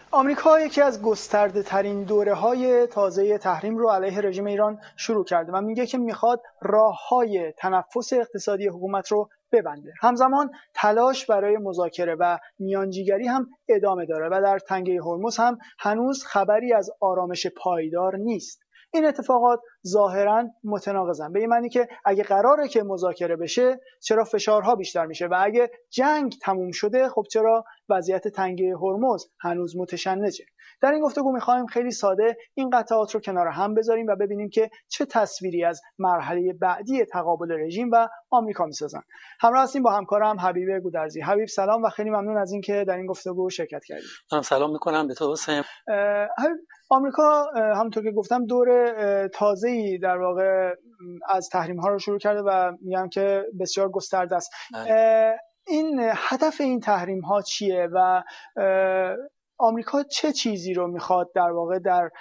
آمریکا یکی از گسترده ترین دوره های تازه تحریم رو علیه رژیم ایران شروع کرده و میگه که میخواد راههای تنفس اقتصادی حکومت رو ببنده. همزمان تلاش برای مذاکره و میانجیگری هم ادامه داره و در تنگه هرمز هم هنوز خبری از آرامش پایدار نیست. این اتفاقات ظاهراً متناقضن، به این معنی که اگه قراره که مذاکره بشه چرا فشارها بیشتر میشه و اگه جنگ تموم شده خب چرا وضعیت تنگه هرمز هنوز متشنجه. در این گفتگو می‌خوایم خیلی ساده این قطعات رو کنار هم بذاریم و ببینیم که چه تصویری از مرحله بعدی تقابل رژیم و آمریکا می‌سازن. همراه هستیم با همکارم حبیب گودرزی. حبیب سلام و خیلی ممنون از اینکه در این گفتگو شرکت کردید. من سلام می‌کنم به تو حسین. آمریکا همونطور که گفتم دور تازه‌ای در واقع از تحریم‌ها رو شروع کرده و میگم که بسیار گسترده است. این هدف این تحریم‌ها چیه و آمریکا چه چیزی رو میخواد در واقع در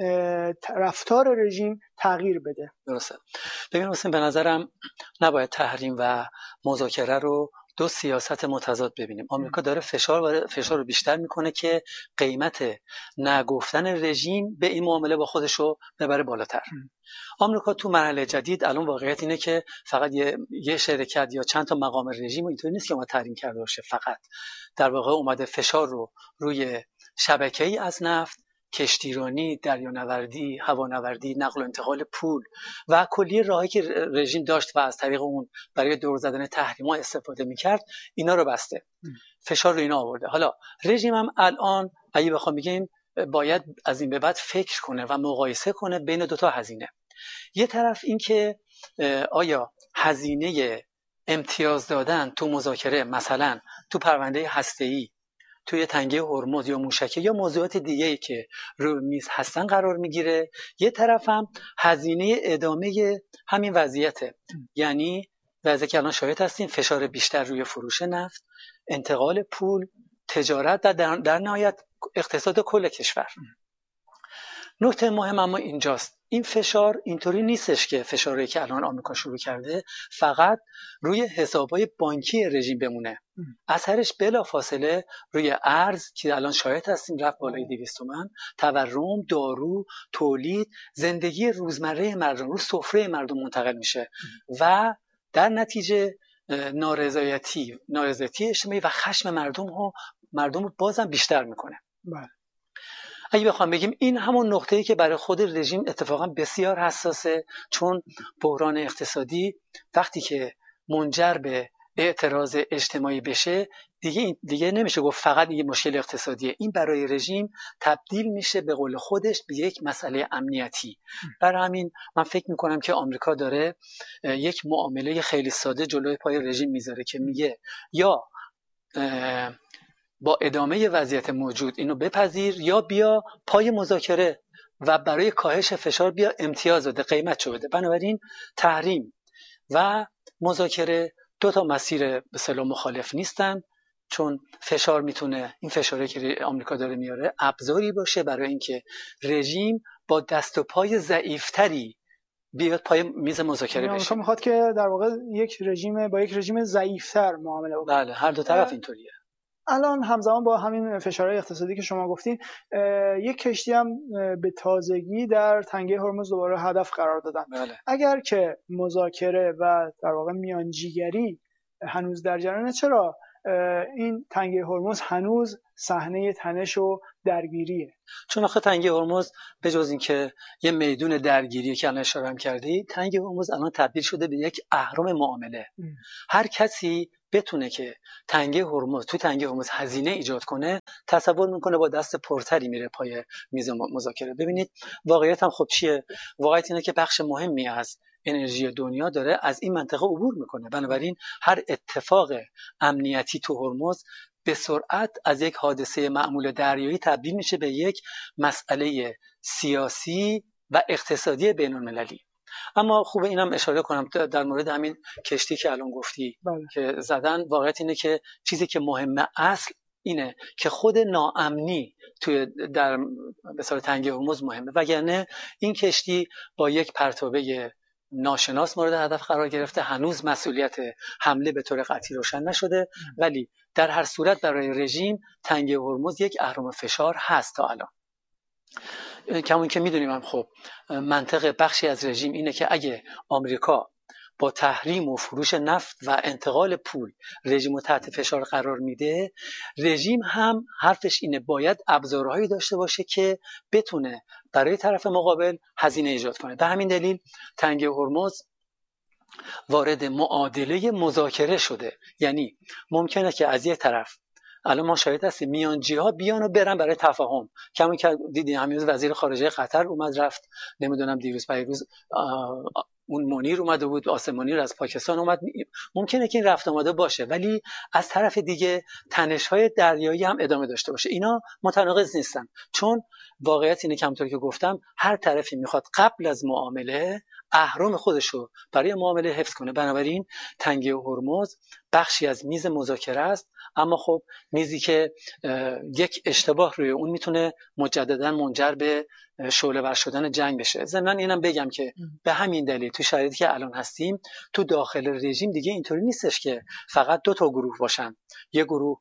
رفتار رژیم تغییر بده؟ درسته. ببین حسین، به نظرم نباید تحریم و مذاکره رو دو سیاست متضاد ببینیم. آمریکا داره فشار رو بیشتر میکنه که قیمت نگفتن رژیم به این معامله با خودش رو ببره بالاتر. آمریکا تو مرحله جدید الان واقعیت اینه که فقط یه شرکت یا چند تا مقام رژیم اینطوری نیست که اومد تحریم کرده باشه، فقط در واقع اومده فشار رو روی شبکه‌ای از نفت، کشتیرانی، دریانوردی، هوانوردی، نقل و انتقال پول و کلیه راهی که رژیم داشت و از طریق اون برای دور زدن تحریم‌ها استفاده می‌کرد، اینا رو بسته. فشار رو اینا آورده. حالا رژیم هم الان اگه بخوام بگیم باید از این به بعد فکر کنه و مقایسه کنه بین دوتا هزینه. یه طرف این که آیا هزینه امتیاز دادن تو مذاکره، مثلا تو پرونده هسته‌ای، توی تنگه هرمز یا موشکی یا موضوعات دیگه‌ای که روی میز هستن قرار میگیره، یه طرف هم هزینه ادامه همین وضعیته. یعنی وضعی که الان شاهد هستیم، فشار بیشتر روی فروش نفت، انتقال پول، تجارت و در نهایت اقتصاد کل کشور. نکته مهم اما اینجاست، این فشار اینطوری نیستش که فشاری که الان آمریکا شروع کرده فقط روی حسابهای بانکی رژیم بمونه. اثرش بلافاصله روی ارز که الان شاهد هستیم رفت بالای 200 تومن، تورم، دارو، تولید، زندگی روزمره مردم رو سفره مردم منتقل میشه و در نتیجه نارضایتی اجتماعی و خشم مردم رو بازم بیشتر میکنه. بله. اگه بخوام بگیم این همون نقطه‌ای که برای خود رژیم اتفاقا بسیار حساسه، چون بحران اقتصادی وقتی که منجر به اعتراض اجتماعی بشه دیگه نمیشه گفت فقط یه مشکل اقتصادیه، این برای رژیم تبدیل میشه به قول خودش به یک مسئله امنیتی. برای همین من فکر میکنم که آمریکا داره یک معامله خیلی ساده جلوی پای رژیم میذاره که میگه یا با ادامه وضعیت موجود اینو بپذیر یا بیا پای مذاکره و برای کاهش فشار بیا امتیاز بده، قیمت چو بده. بنابراین تحریم و مذاکره دو تا مسیر به اصطلاح مخالف نیستن، چون فشار میتونه، این فشاری که آمریکا داره میاره، ابزاری باشه برای اینکه رژیم با دست و پای ضعیف‌تری بیاد پای میز مذاکره بشه. آمریکا میخواد که در واقع یک رژیم ضعیف‌تر معامله بکنه. بله، هر دو طرف اینطوریه. الان همزمان با همین فشارهای اقتصادی که شما گفتین، یک کشتی هم به تازگی در تنگه هرمز دوباره هدف قرار دادن. بله. اگر که مذاکره و در واقع میانجیگری هنوز در جریانه، چرا این تنگه هرمز هنوز صحنه تنش و درگیریه؟ چون آخه تنگه هرمز به جز این که یه میدون درگیریه که الان اشاره هم کردی، تنگه هرمز الان تبدیل شده به یک اهرم معامله. هر کسی بتونه که تنگه هرمز هزینه ایجاد کنه، تصور میکنه با دست پرتری میره پای میز مذاکره. ببینید واقعیت هم خب چیه؟ واقعیت اینه که بخش مهمی از انرژی دنیا داره از این منطقه عبور میکنه. بنابراین هر اتفاق امنیتی تو هرمز به سرعت از یک حادثه معمول دریایی تبدیل میشه به یک مسئله سیاسی و اقتصادی بین‌المللی. اما خوبه اینم اشاره کنم در مورد همین کشتی که الان گفتی که زدن، واقعیت اینه که چیزی که مهمه اصل اینه که خود ناامنی توی در مثال تنگه هرمز مهمه، وگرنه این کشتی با یک پرتابه ناشناس مورد هدف قرار گرفته، هنوز مسئولیت حمله به طور قطعی روشن نشده، ولی در هر صورت برای رژیم تنگه هرمز یک اهرم فشار هست تا الان. کمون که میدونیم هم خب منطق بخشی از رژیم اینه که اگه آمریکا با تحریم و فروش نفت و انتقال پول رژیم رو تحت فشار قرار میده، رژیم هم حرفش اینه باید ابزارهایی داشته باشه که بتونه برای طرف مقابل هزینه ایجاد کنه. به همین دلیل تنگه هرمز وارد معادله مذاکره شده. یعنی ممکنه که از یک طرف الان ما شاهد هستیم میانجی‌ها بیان و برن برای تفاهم. کمی که دیدیم همین وزیر خارجه قطر اومد رفت، نمیدونم دیروز پیروز اون منیر اومده بود، آسم منیر از پاکستان اومد. ممکنه که این رفت آمده باشه، ولی از طرف دیگه تنش‌های دریایی هم ادامه داشته باشه. اینا متناقض نیستن، چون واقعیت اینه که همونطور که گفتم هر طرفی میخواد قبل از معامله اهرم خودشو برای معامله حفظ کنه. بنابراین تنگه هرمز بخشی از میز مذاکره است، اما خب میزی که یک اشتباه روی اون میتونه مجددا منجر به شعله‌ور شدن جنگ بشه. ضمن اینم بگم که به همین دلیل تو شرایطی که الان هستیم تو داخل رژیم دیگه اینطوری نیستش که فقط دو تا گروه باشن، یه گروه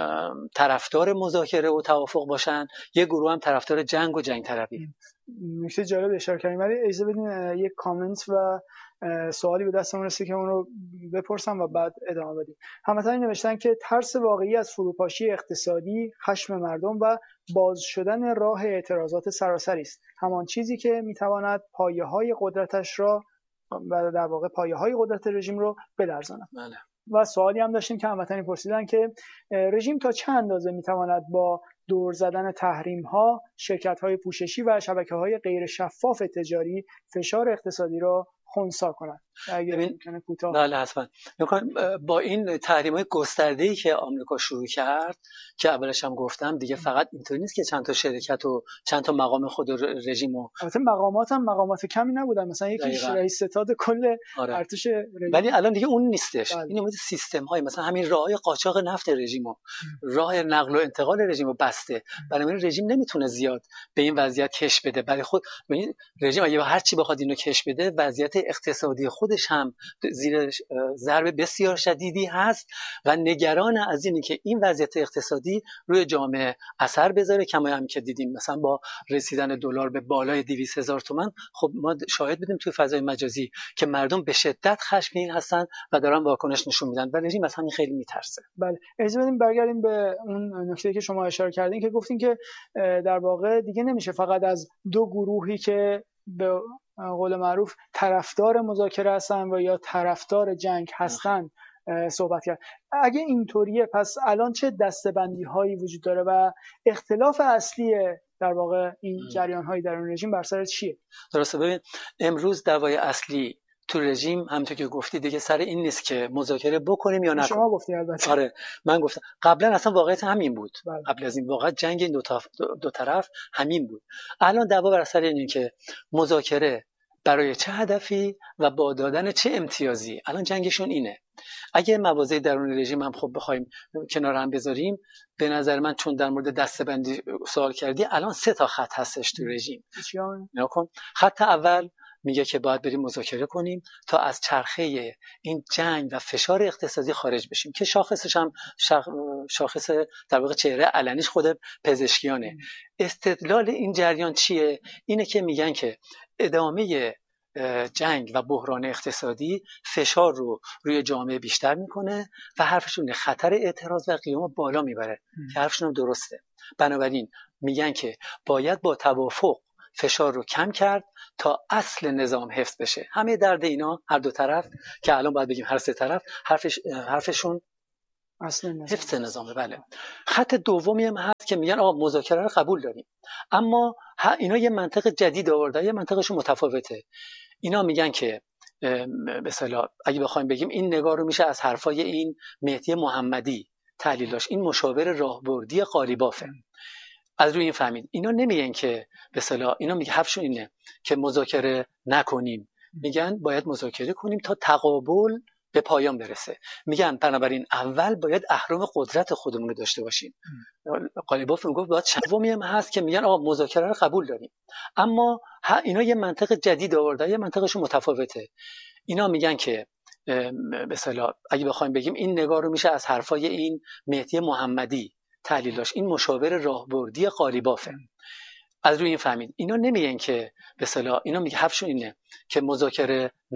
طرفدار مذاکره و توافق باشن، یه گروه هم طرفدار جنگ و جنگ طلبی. نکته جالب اشاره کردیم، ولی اجازه بدین یک کامنت و سوالی به دستمون رسید که اون رو بپرسم و بعد ادامه بدیم. هموطنان نوشتن که ترس واقعی از فروپاشی اقتصادی، خشم مردم و باز شدن راه اعتراضات سراسری است، همان چیزی که میتواند پایه‌های قدرتش را و در واقع پایه‌های قدرت رژیم رو بلرزاند. بله. و سوالی هم داشتیم که هموطنی پرسیدن که رژیم تا چه اندازه میتواند با دور زدن تحریم‌ها، شرکت‌های پوششی و شبکه‌های غیر شفاف تجاری فشار اقتصادی را خنثی کند. اگه ممکنه کوتاه. بله حتما. با این تحریم‌های گسترده‌ای که آمریکا شروع کرد که اولش هم گفتم دیگه فقط اینطوری نیست که چند تا شرکت و چند تا مقام خود رژیمو، البته مقامات هم مقامات کمی نبودن، مثلا یکیش رئیس ستاد کل ارتش رژیم، ولی الان دیگه اون نیستش. بله. این اومده سیستم‌های مثلا همین راههای قاچاق نفت رژیمو، راه نقل و انتقال رژیمو بسته. بنابراین رژیم نمیتونه زیاد به این وضعیت کش بده. برای خود رژیم اگه هر چی بخواد اینو کش بده، وضعیت اقتصادی خودش هم زیر ضرب بسیار شدیدی هست و نگران از اینه که این وضعیت اقتصادی روی جامعه اثر بذاره. کما هم که دیدیم مثلا با رسیدن دلار به بالای 200,000 تومان، خب ما شاهد بودیم توی فضای مجازی که مردم به شدت خشمگین هستن و دارن واکنش نشون میدن و رژیم از همین خیلی میترسه. بله، اجازه بدیم برگردیم به اون نکته که شما اشاره کردین که گفتین که در واقع دیگه نمیشه فقط از دو گروهی که به قول معروف طرفدار مذاکره هستن و یا طرفدار جنگ هستن صحبت کرد. اگه اینطوریه پس الان چه دسته‌بندی هایی وجود داره و اختلاف اصلی در واقع این جریان هایی در اون رژیم بر سر چیه؟ درسته. ببین امروز دعوای اصلی تو رژیم همونطور که گفتی دیگه سر این نیست که مذاکره بکنیم یا نکنیم. شما گفتی البته. آره من گفتم قبلا اصلا واقعیت همین بود. بله. قبل از این واقعا جنگ این دو طرف همین بود. الان دعوا بر سر اینه که مذاکره برای چه هدفی و با دادن چه امتیازی. الان جنگشون اینه. اگه موازه درون رژیم هم خب بخوایم کنار هم بذاریم، به نظر من چون در مورد دسته‌بندی سوال کردی، الان 3 تا خط هستش تو رژیم. نکن. خط اول میگه که باید بریم مذاکره کنیم تا از چرخه این جنگ و فشار اقتصادی خارج بشیم که شاخصش هم شاخص در واقع چهره علنیش خود پزشکیانه. استدلال این جریان چیه؟ اینه که میگن که ادامه جنگ و بحران اقتصادی فشار رو روی جامعه بیشتر میکنه و حرفشون خطر اعتراض و قیام بالا میبره که حرفشون هم درسته. بنابراین میگن که باید با توافق فشار رو کم کرد تا اصل نظام حفظ بشه. همه درد اینا هر دو طرف که الان باید بگیم هر سه طرف حرفشون حفظ نظامه. بله. خط دومی هم هست که میگن آقا مذاکره رو قبول داریم، اما اینا یه منطق جدید آوردن، یه منطقشون متفاوته. اینا میگن که به اصطلاح اگه بخوایم بگیم این نگاه رو میشه از حرفای این مهدی محمدی تحلیل داشت، این مشاور راهبردی قالیبافه. از روی این فهمید اینا نمیگن که به اصطلاح، اینا میگه حرفشون اینه که مذاکره نکنیم، میگن باید مذاکره کنیم تا تقابل به پایان برسه. میگن بنابراین اول باید اهرم قدرت خودمون رو داشته باشیم. قالیباف میگفت باید چندمی هم هست که میگن آقا مذاکره رو قبول داریم، اما اینا یه منطق جدید آورده، یه منطقشون متفاوته. اینا میگن که به اصطلاح اگه بخوایم بگیم این نگاه رو میشه از حرفای این مهدی محمدی تحلیل داشت، این مشاور راهبردی قالیبافه. از روی این فهمید اینا نمیگن که به اصطلاح، اینا میگه حرفشون اینه که مذاکره